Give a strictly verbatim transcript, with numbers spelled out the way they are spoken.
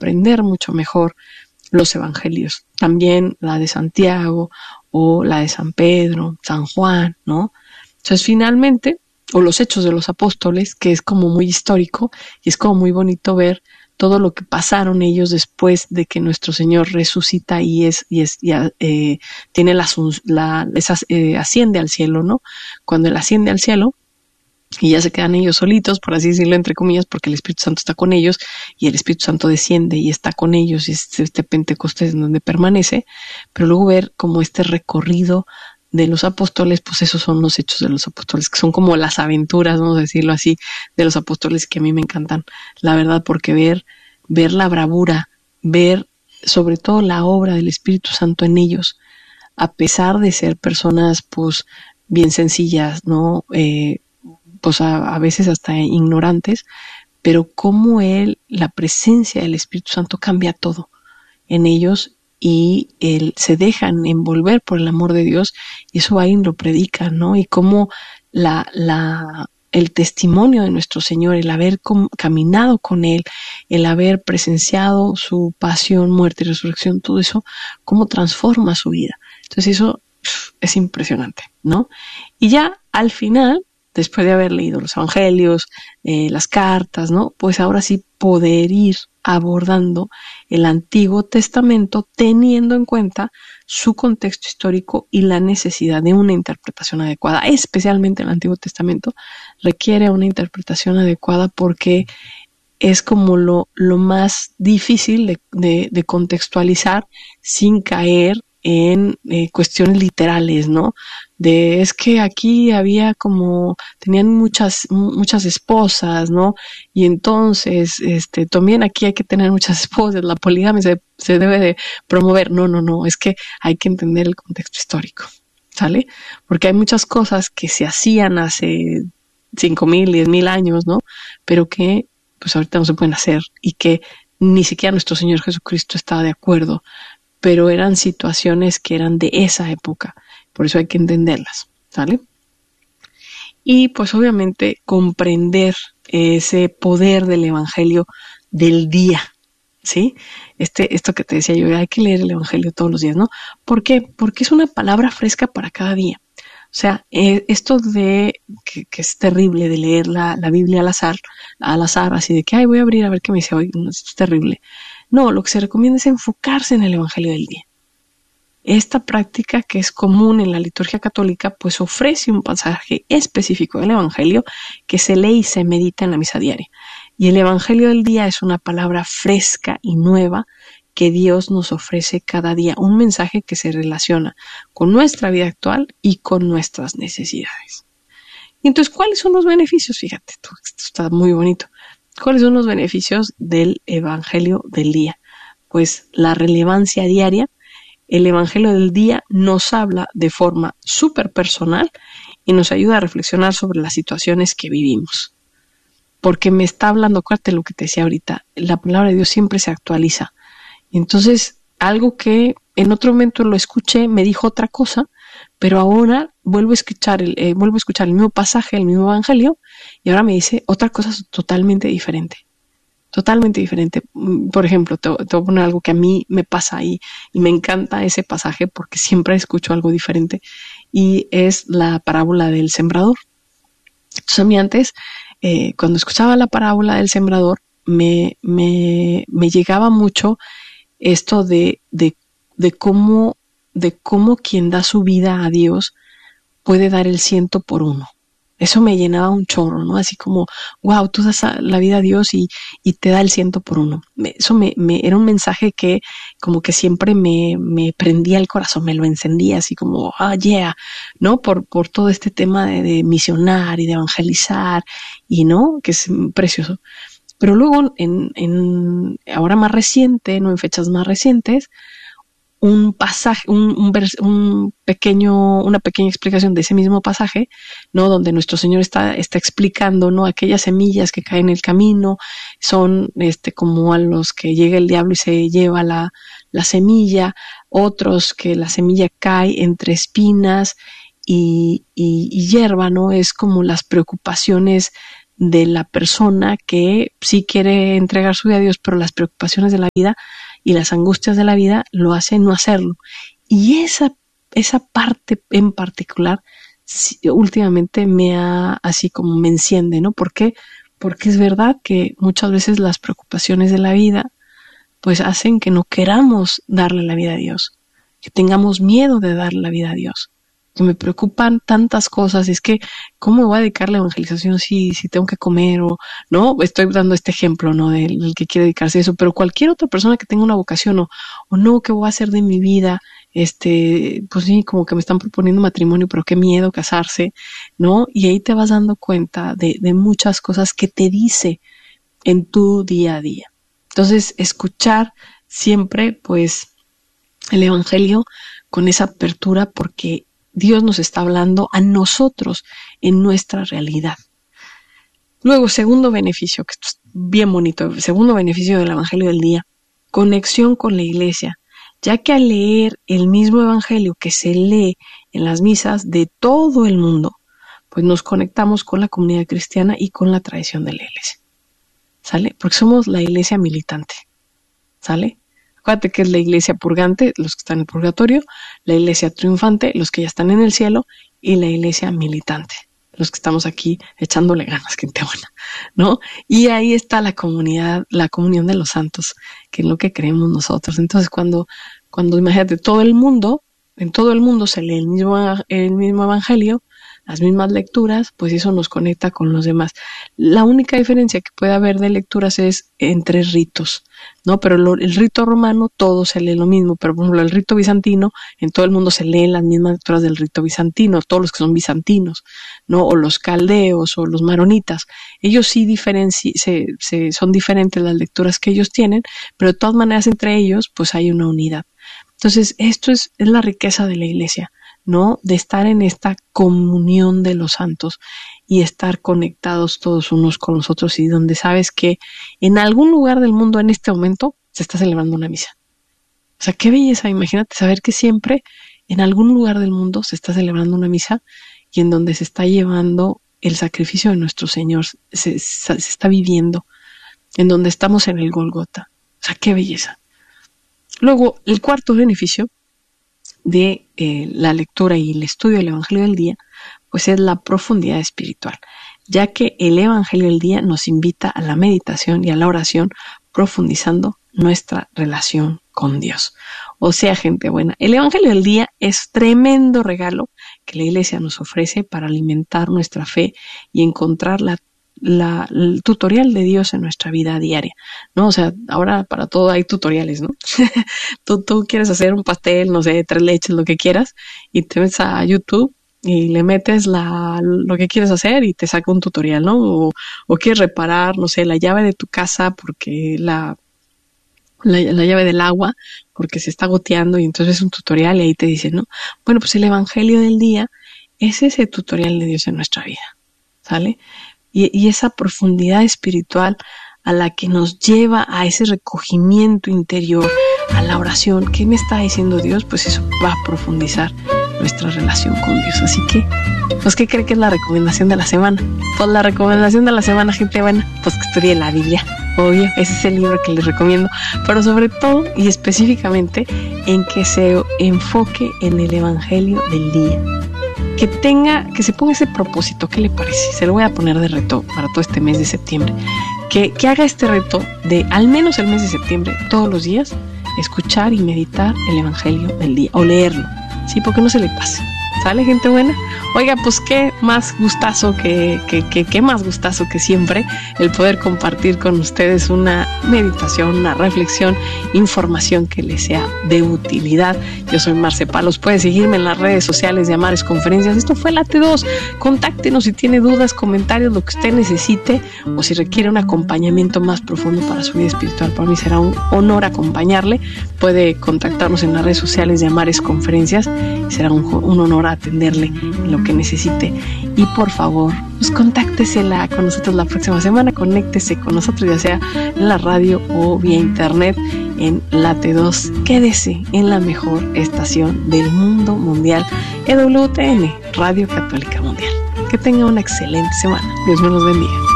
comprender mucho mejor los evangelios, también la de Santiago o la de San Pedro, San Juan, ¿no? Entonces finalmente, o los Hechos de los Apóstoles, que es como muy histórico y es como muy bonito ver todo lo que pasaron ellos después de que nuestro Señor resucita y es y es y, eh, tiene la, la esa, eh, asciende al cielo, ¿no? Cuando él asciende al cielo y ya se quedan ellos solitos, por así decirlo, entre comillas, porque el Espíritu Santo está con ellos y el Espíritu Santo desciende y está con ellos y es este Pentecostés en donde permanece, pero luego ver como este recorrido de los apóstoles, pues esos son los Hechos de los Apóstoles, que son como las aventuras, vamos a decirlo así, de los apóstoles, que a mí me encantan, la verdad, porque ver, ver la bravura, ver sobre todo la obra del Espíritu Santo en ellos, a pesar de ser personas, pues, bien sencillas, ¿no? Eh, pues a, a veces hasta ignorantes, pero cómo él, la presencia del Espíritu Santo cambia todo en ellos y él, se dejan envolver por el amor de Dios y eso alguien lo predica, ¿no? Y cómo la, la, el testimonio de nuestro Señor, el haber com, caminado con Él, el haber presenciado su pasión, muerte y resurrección, todo eso, cómo transforma su vida. Entonces eso pff, es impresionante, ¿no? Y ya al final, después de haber leído los evangelios, eh, las cartas, ¿no? Pues ahora sí poder ir abordando el Antiguo Testamento teniendo en cuenta su contexto histórico y la necesidad de una interpretación adecuada. Especialmente el Antiguo Testamento requiere una interpretación adecuada porque es como lo, lo más difícil de, de, de contextualizar sin caer en eh, cuestiones literales, ¿no? De es que aquí había como, tenían muchas, muchas esposas, ¿no? Y entonces, este, también aquí hay que tener muchas esposas, la poligamia se, se debe de promover. No, no, no, es que hay que entender el contexto histórico, ¿sale? Porque hay muchas cosas que se hacían hace cinco mil, diez mil años, ¿no? Pero que, pues ahorita no se pueden hacer y que ni siquiera nuestro Señor Jesucristo estaba de acuerdo, pero eran situaciones que eran de esa época, por eso hay que entenderlas, ¿sale? Y pues obviamente comprender ese poder del Evangelio del día, ¿sí? Este, esto que te decía yo, hay que leer el Evangelio todos los días, ¿no? ¿Por qué? Porque es una palabra fresca para cada día. O sea, eh, esto de que, que es terrible de leer la, la Biblia al azar, al azar, así de que, ay, voy a abrir a ver qué me dice hoy, no, esto es terrible. No, lo que se recomienda es enfocarse en el Evangelio del día. Esta práctica, que es común en la liturgia católica, pues ofrece un pasaje específico del Evangelio que se lee y se medita en la misa diaria. Y el Evangelio del día es una palabra fresca y nueva que Dios nos ofrece cada día, un mensaje que se relaciona con nuestra vida actual y con nuestras necesidades. Y entonces, ¿cuáles son los beneficios? Fíjate, esto está muy bonito. ¿Cuáles son los beneficios del Evangelio del día? Pues la relevancia diaria. El Evangelio del día nos habla de forma súper personal y nos ayuda a reflexionar sobre las situaciones que vivimos. Porque me está hablando, acuérdate lo que te decía ahorita, la palabra de Dios siempre se actualiza. Entonces, algo que en otro momento lo escuché, me dijo otra cosa, pero ahora vuelvo a escuchar el, eh, vuelvo a escuchar el mismo pasaje, el mismo Evangelio, y ahora me dice otra cosa totalmente diferente. Totalmente diferente. Por ejemplo, te, te voy a poner algo que a mí me pasa y, y me encanta ese pasaje porque siempre escucho algo diferente y es la parábola del sembrador. Entonces a mí antes, eh, cuando escuchaba la parábola del sembrador, me, me, me llegaba mucho esto de, de, de cómo, de cómo quien da su vida a Dios puede dar el ciento por uno. Eso me llenaba un chorro, ¿no? Así como, wow, tú das la vida a Dios y, y te da el ciento por uno. Eso me, me era un mensaje que como que siempre me, me prendía el corazón, me lo encendía, así como, ah, yeah, ¿no? Por, por todo este tema de, de misionar y de evangelizar y, ¿no? Que es precioso. Pero luego, en, en ahora más reciente, ¿no? En fechas más recientes, un pasaje, un, un, vers, un pequeño, una pequeña explicación de ese mismo pasaje, ¿no? Donde nuestro Señor está, está explicando, ¿no? Aquellas semillas que caen en el camino son, este, como a los que llega el diablo y se lleva la, la semilla, otros que la semilla cae entre espinas y, y, y hierba, ¿no? Es como las preocupaciones de la persona que sí quiere entregar su vida a Dios, pero las preocupaciones de la vida y las angustias de la vida lo hacen no hacerlo. Y esa, esa parte en particular sí, últimamente me ha, así como me enciende, ¿no? ¿Por qué? Porque es verdad que muchas veces las preocupaciones de la vida pues hacen que no queramos darle la vida a Dios, que tengamos miedo de darle la vida a Dios, que me preocupan tantas cosas. Es que, ¿cómo voy a dedicar la evangelización si, si tengo que comer? O no, estoy dando este ejemplo, ¿no? Del, del que quiere dedicarse a eso, pero cualquier otra persona que tenga una vocación, o, o no, ¿qué voy a hacer de mi vida? Este, pues sí, como que me están proponiendo matrimonio, pero qué miedo casarse, ¿no? Y ahí te vas dando cuenta de, de muchas cosas que te dice en tu día a día. Entonces, escuchar siempre, pues, el evangelio con esa apertura, porque Dios nos está hablando a nosotros en nuestra realidad. Luego, segundo beneficio, que esto es bien bonito, segundo beneficio del evangelio del día, conexión con la iglesia, ya que al leer el mismo evangelio que se lee en las misas de todo el mundo, pues nos conectamos con la comunidad cristiana y con la tradición de la iglesia. ¿Sale? Porque somos la iglesia militante, ¿sale? Acuérdate que es la iglesia purgante, los que están en el purgatorio, la iglesia triunfante, los que ya están en el cielo, y la iglesia militante, los que estamos aquí echándole ganas, gente buena, ¿no? Y ahí está la comunidad, la comunión de los santos, que es lo que creemos nosotros. Entonces, cuando, cuando imagínate, todo el mundo, en todo el mundo se lee el mismo, el mismo evangelio, las mismas lecturas, pues eso nos conecta con los demás. La única diferencia que puede haber de lecturas es entre ritos, ¿no? Pero lo, el rito romano todo se lee lo mismo, pero por ejemplo el rito bizantino, en todo el mundo se leen las mismas lecturas del rito bizantino, todos los que son bizantinos, ¿no? O los caldeos o los maronitas, ellos sí diferenci- se, se, son diferentes las lecturas que ellos tienen, pero de todas maneras entre ellos pues hay una unidad. Entonces esto es, es la riqueza de la iglesia, ¿no? De estar en esta comunión de los santos y estar conectados todos unos con los otros, y donde sabes que en algún lugar del mundo en este momento se está celebrando una misa. O sea, qué belleza, imagínate saber que siempre en algún lugar del mundo se está celebrando una misa y en donde se está llevando el sacrificio de nuestro Señor, se, se, se está viviendo, en donde estamos en el Golgota. O sea, qué belleza. Luego, el cuarto beneficio de eh, la lectura y el estudio del Evangelio del día, pues es la profundidad espiritual, ya que el Evangelio del día nos invita a la meditación y a la oración, profundizando nuestra relación con Dios. O sea, gente buena, el Evangelio del día es tremendo regalo que la Iglesia nos ofrece para alimentar nuestra fe y encontrar la La, el tutorial de Dios en nuestra vida diaria, ¿no? O sea, ahora para todo hay tutoriales, ¿no? tú, tú quieres hacer un pastel, no sé, tres leches, lo que quieras, y te metes a YouTube y le metes la, lo que quieres hacer y te saca un tutorial, ¿no? O, o quieres reparar, no sé, la llave de tu casa porque la, la, la llave del agua porque se está goteando, y entonces es un tutorial y ahí te dice, ¿no? Bueno, pues el Evangelio del día es ese tutorial de Dios en nuestra vida, ¿sale? Y, y esa profundidad espiritual a la que nos lleva a ese recogimiento interior, a la oración. ¿Qué me está diciendo Dios? Pues eso va a profundizar nuestra relación con Dios. Así que, pues, ¿qué cree que es la recomendación de la semana? Pues la recomendación de la semana, gente buena, pues que estudie la Biblia. Obvio, ese es el libro que les recomiendo, pero sobre todo y específicamente en que se enfoque en el Evangelio del día. Que tenga, que se ponga ese propósito. ¿Qué le parece? Se lo voy a poner de reto para todo este mes de septiembre. Que, que haga este reto de al menos el mes de septiembre, todos los días, escuchar y meditar el Evangelio del día, o leerlo, ¿sí? Porque no se le pase. ¿Sale, gente buena? Oiga, pues qué más gustazo que, que, que, qué más gustazo que siempre el poder compartir con ustedes una meditación, una reflexión, información que les sea de utilidad. Yo soy Marce Palos, puede seguirme en las redes sociales de Amares Conferencias. Esto fue la T dos, contáctenos si tiene dudas, comentarios, lo que usted necesite, o si requiere un acompañamiento más profundo para su vida espiritual. Para mí será un honor acompañarle. Puede contactarnos en las redes sociales de Amares Conferencias, será un, un honor atenderle en lo que necesite. Y por favor, pues contáctese la, con nosotros la próxima semana, conéctese con nosotros, ya sea en la radio o vía internet en la T dos. Quédese en la mejor estación del mundo mundial, E W T N, Radio Católica Mundial. Que tenga una excelente semana. Dios me los bendiga.